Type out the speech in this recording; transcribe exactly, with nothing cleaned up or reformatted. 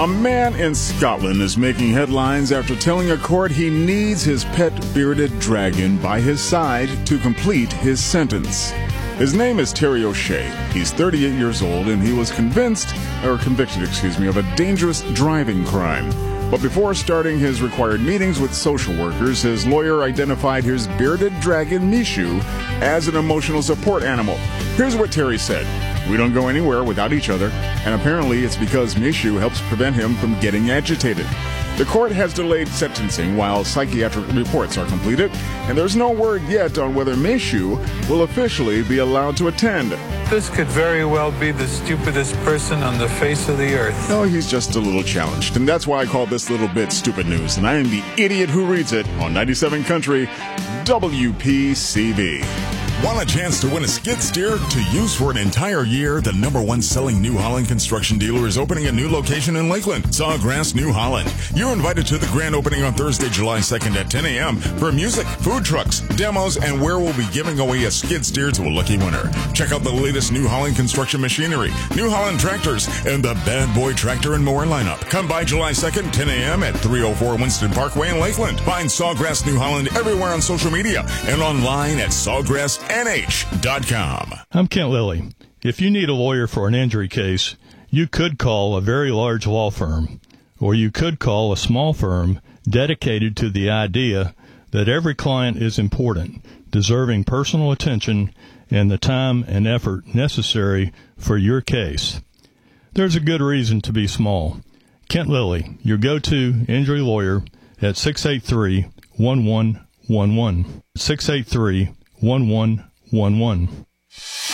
A man in Scotland is making headlines after telling a court he needs his pet bearded dragon by his side to complete his sentence. His name is Terry O'Shea. He's thirty-eight years old, and he was convinced, or convicted, excuse me, of a dangerous driving crime. But before starting his required meetings with social workers, his lawyer identified his bearded dragon, Mishu, as an emotional support animal. Here's what Terry said. "We don't go anywhere without each other, and apparently it's because Mishu helps prevent him from getting agitated." The court has delayed sentencing while psychiatric reports are completed, and there's no word yet on whether Mishu will officially be allowed to attend. This could very well be the stupidest person on the face of the earth. No, he's just a little challenged, and that's why I call this little bit stupid news, and I am the idiot who reads it on ninety-seven Country W P C V. Want a chance to win a skid steer to use for an entire year? The number one selling New Holland construction dealer is opening a new location in Lakeland, Sawgrass New Holland. You're invited to the grand opening on Thursday, July second at ten a.m. for music, food trucks, demos, and where we'll be giving away a skid steer to a lucky winner. Check out the latest New Holland construction machinery, New Holland tractors, and the Bad Boy Tractor and Mower lineup. Come by July second, ten a.m. at three oh four Winston Parkway in Lakeland. Find Sawgrass New Holland everywhere on social media and online at sawgrass N H dot com. I'm Kent Lilly. If you need a lawyer for an injury case, you could call a very large law firm, or you could call a small firm dedicated to the idea that every client is important, deserving personal attention and the time and effort necessary for your case. There's a good reason to be small. Kent Lilly, your go-to injury lawyer at six eight three, one one one one. six eight three, one one one one.